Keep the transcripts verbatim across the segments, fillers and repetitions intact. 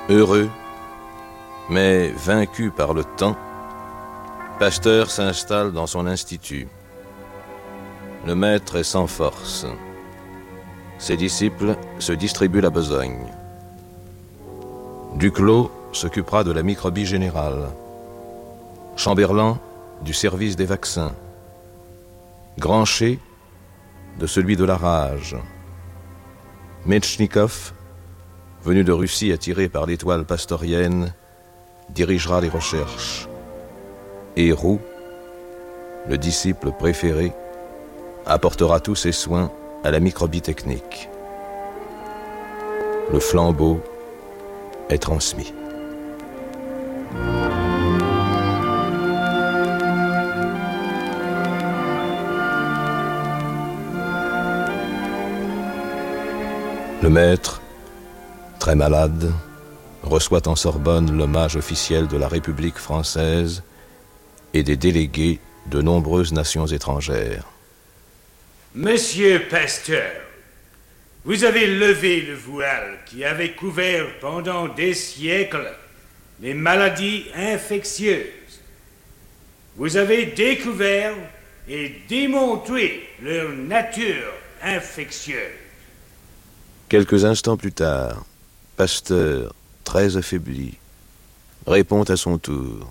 Heureux, mais vaincu par le temps, Pasteur s'installe dans son institut. Le maître est sans force. Ses disciples se distribuent la besogne. Duclos s'occupera de la microbie générale. Chamberlain du service des vaccins. Grancher de celui de la rage. Metchnikov, venu de Russie attiré par l'étoile pastorienne, dirigera les recherches. Et Roux, le disciple préféré, apportera tous ses soins à la microbie technique. Le flambeau est transmis. Le maître, très malade, reçoit en Sorbonne l'hommage officiel de la République française et des délégués de nombreuses nations étrangères. Monsieur Pasteur, vous avez levé le voile qui avait couvert pendant des siècles les maladies infectieuses. Vous avez découvert et démontré leur nature infectieuse. Quelques instants plus tard, Pasteur, très affaibli, répond à son tour.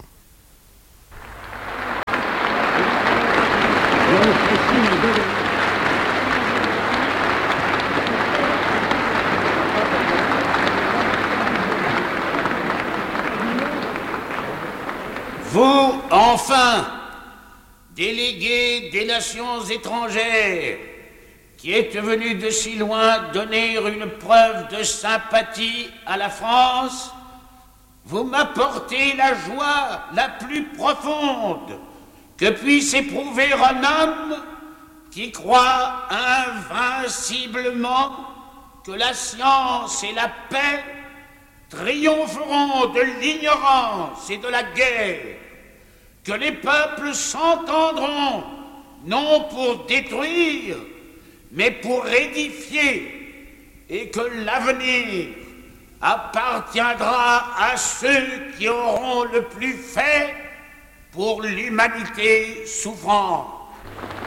Vous, enfin, délégués des nations étrangères, qui êtes venus de si loin donner une preuve de sympathie à la France, vous m'apportez la joie la plus profonde que puisse éprouver un homme qui croit invinciblement que la science et la paix triompheront de l'ignorance et de la guerre, que les peuples s'entendront non pour détruire, mais pour édifier, et que l'avenir appartiendra à ceux qui auront le plus fait pour l'humanité souffrante.